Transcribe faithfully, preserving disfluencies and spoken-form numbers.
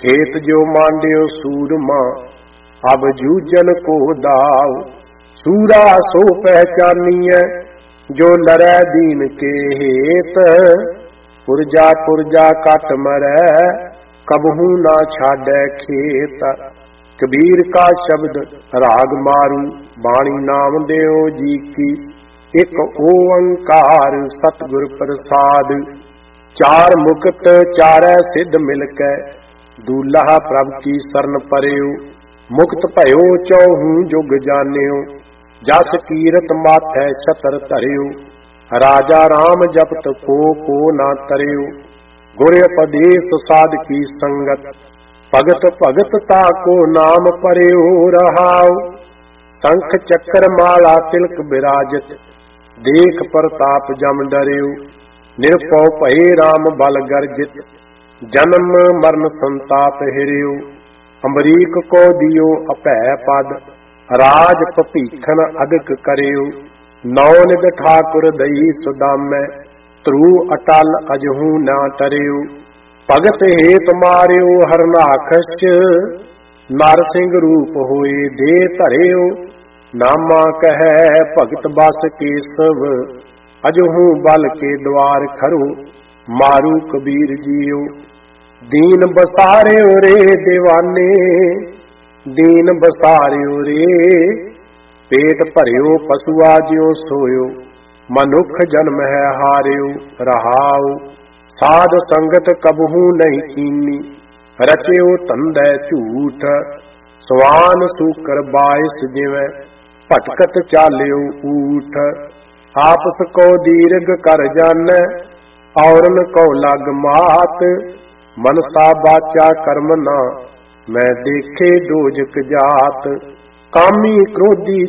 खेत जो मांड्यो सूरमा अब जूझन को दाव। सूरा सो पहचानिए जो लड़ै दीन के हेत। पुरजा पुरजा कट मरै कबहू ना छाड़ै खेत। कबीर का शब्द राग मारू बाणी नाम देओ जी की। एक ओंकार सतगुर प्रसाद चार मुकत चारै सिद्ध मिलकै। दूल्हा प्रभ की शरण परयो मुक्त भयो चौहू जुग जान्यो। जस कीरत माथै छतर धरियो राजा राम जपत को को ना तरयो। गुर उपदेश साध की संगत भगत भगत ताको नाम परयो रहाओ। शंख चक्र माला तिलक विराजित देख प्रताप जम डरियो। निरपौ भये राम बल गर्जित जन्म मरण संताप हिरियो। अमरीक को दियो अपै पद राज पपीखन अधिक करियो। नौ निध ठाकुर दई सुदामै ध्रुव अटल अजहू ना टरियो। भगत हेत मारियो हरनाखस नर सिंह रूप होए दे धरियो। नामा कहै भगत बस केसव अजहू बल के द्वार खरो। मारू कबीर जियो दीन बसारियो रे दीवाने। दीन बसारियो रे पेट भरियो पशुआ ज्यो सोयो। मनुख जन्म है हारियो रहाओ। साध संगत कबहू नहीं कीनी रचियो तंदै झूठ। सवान सूकर बाइस जिवें भटकत चालियो ऊठ। आपस को दीर्घ कर जानै औरन को लग मात। मनसा बाचा कर्म ना मैं देखे दोजक जात। कामी क्रोधी